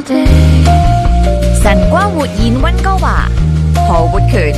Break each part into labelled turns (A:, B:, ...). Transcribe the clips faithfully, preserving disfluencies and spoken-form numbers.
A: 晨光活現溫哥華，何活權。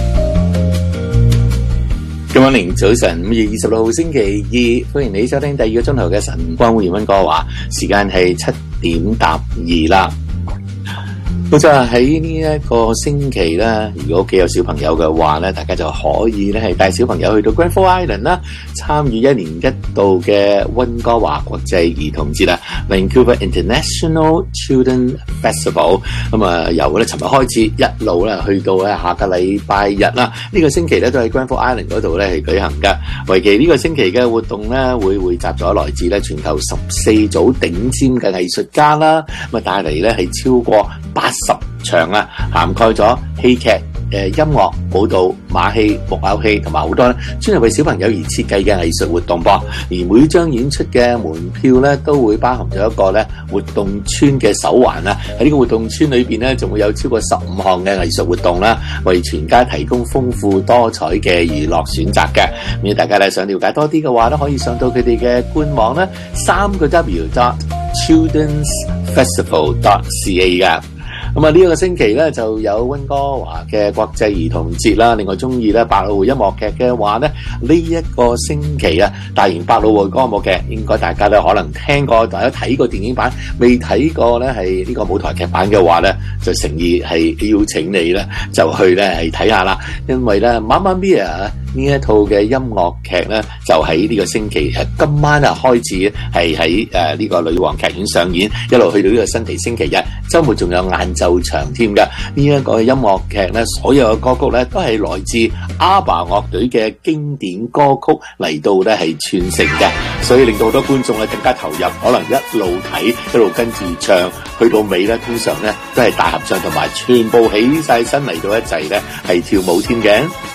B: 今晚零早晨，五月二十六號星期二，歡迎你收聽第二個鐘頭嘅晨光活現溫哥華，時間係七點搭二啦。咁就係喺呢一個星期咧，如果屋企有小朋友嘅話咧，大家就可以咧係帶小朋友去到 Granville Island 啦，參與一年一度嘅溫哥華國際兒童節啦 ，Vancouver International Children Festival。咁啊，由咧尋日開始一路咧去到咧下個禮拜日啦，呢、這個星期咧都喺 Granville Island 嗰度咧係舉行嘅。為期呢個星期嘅活動咧，會匯集咗來自咧全球十四組頂尖嘅藝術家啦，咁啊帶嚟咧係超過八十場啊，涵蓋咗戲劇、誒音樂、舞蹈、馬戲、木偶戲同埋好多咧專係為小朋友而設計嘅藝術活動噃。而每張演出嘅門票咧都會包含咗一個咧活動村嘅手環啦。喺呢個活動村裏邊咧，仲會有超過十五項嘅藝術活動啦，為全家提供豐富多彩嘅娛樂選擇嘅。咁大家咧想了解多啲嘅話咧，可以上到佢哋嘅官網咧，三個 W dot children's festival dot C A 噶。咁啊，呢一個星期咧就有溫哥華嘅國際兒童節啦。另外中意咧百老匯音樂劇嘅話咧，呢一個星期啊，大型百老匯歌舞劇應該大家都可能聽過，大家睇過電影版，未睇過咧係呢個舞台劇版嘅話咧，就誠意係邀請你咧就去咧係睇下啦。因為咧 Mamma Mia 呢一套嘅音樂劇咧，就喺呢個星期今晚啊開始係喺誒呢個女王劇院上演，一路去到呢個新地星期日，週末仲有晏晝場添㗎。呢一個音樂劇咧，所有嘅歌曲咧都係來自 ABBA 樂隊嘅經典歌曲嚟到咧係串成嘅，所以令到好多觀眾咧更加投入，可能一路睇一路跟住唱，去到尾咧通常咧都係大合唱同埋全部起晒身嚟到一齊咧係跳舞添嘅。